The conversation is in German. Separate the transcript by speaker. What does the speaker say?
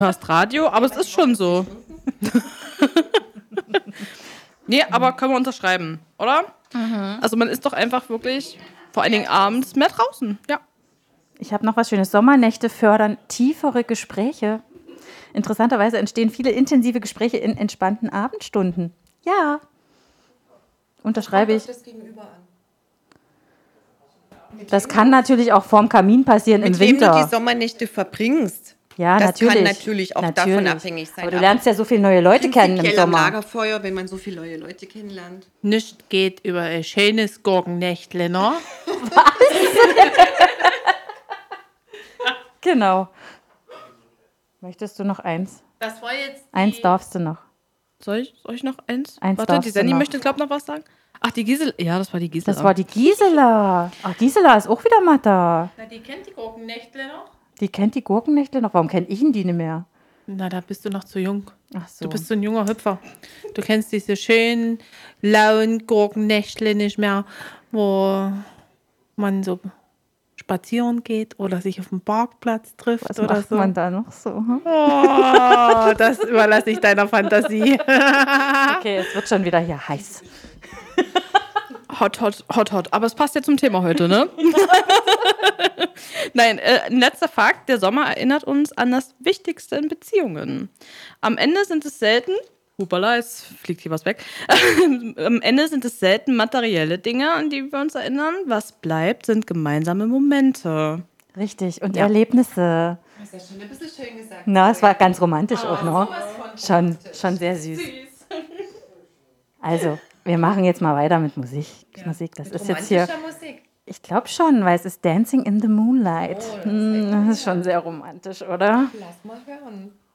Speaker 1: hörst Radio, aber es ist schon so. Nee, aber können wir unterschreiben, oder? Also man ist doch einfach wirklich, vor allen Dingen abends, mehr draußen. Ja.
Speaker 2: Ich habe noch was Schönes. Sommernächte fördern tiefere Gespräche. Interessanterweise entstehen viele intensive Gespräche in entspannten Abendstunden. Ja. Unterschreibe ich.
Speaker 3: Das Gegenüber an.
Speaker 2: Das kann natürlich auch vorm Kamin passieren im
Speaker 3: Mit wem
Speaker 2: Winter.
Speaker 3: du die Sommernächte verbringst.
Speaker 2: Ja,
Speaker 3: das
Speaker 2: natürlich.
Speaker 3: kann natürlich auch davon abhängig sein.
Speaker 2: Aber du lernst ja so viele neue Leute kennen im
Speaker 3: prinzipiell am
Speaker 2: Sommer.
Speaker 3: Lagerfeuer, wenn man so viele neue Leute kennenlernt.
Speaker 1: Nichts geht über ein schönes Gurkennächtle, ne?
Speaker 2: Genau. Möchtest du noch eins?
Speaker 1: Das war jetzt
Speaker 2: Eins darfst du noch.
Speaker 1: Soll ich noch eins?
Speaker 2: Eins
Speaker 1: Warte,
Speaker 2: darfst
Speaker 1: die
Speaker 2: du
Speaker 1: Sandy
Speaker 2: noch.
Speaker 1: möchte, glaube ich, noch was sagen. Ach, die Gisela. Ja, das war die Gisela.
Speaker 2: Das war die Gisela. Ach, Gisela ist auch wieder mal da.
Speaker 1: Na, die kennt die Gurkennächtle noch?
Speaker 2: Die kennt die Gurkennächtle noch. Warum kennt ich denn die nicht mehr?
Speaker 1: Na, da bist du noch zu jung.
Speaker 2: Ach so.
Speaker 1: Du bist so ein junger Hüpfer. Du kennst diese schönen, lauen Gurkennächtle nicht mehr, wo man so spazieren geht oder sich auf dem Parkplatz trifft
Speaker 2: Was
Speaker 1: oder
Speaker 2: macht
Speaker 1: so.
Speaker 2: man da noch so? Hm?
Speaker 1: Oh, das überlasse ich deiner Fantasie.
Speaker 2: Okay, es wird schon wieder hier heiß.
Speaker 1: Hot. Aber es passt ja zum Thema heute, ne? Nein, ein letzter Fakt. Der Sommer erinnert uns an das Wichtigste in Beziehungen. Am Ende sind es selten, hupala, jetzt fliegt hier was weg. Am Ende sind es selten materielle Dinge, an die wir uns erinnern. Was bleibt, sind gemeinsame Momente.
Speaker 2: Richtig. Und
Speaker 1: Ja.
Speaker 2: Erlebnisse.
Speaker 3: Das ist ja schon ein bisschen schön gesagt.
Speaker 2: Na, es war ganz romantisch auch noch. Schon sehr süß. Also, wir machen jetzt mal weiter mit Musik. Musik, das ist jetzt hier.
Speaker 3: Musik.
Speaker 2: Ich glaube schon, weil es ist Dancing in the Moonlight. Das ist schon sehr romantisch, oder?
Speaker 3: Lass mal hören.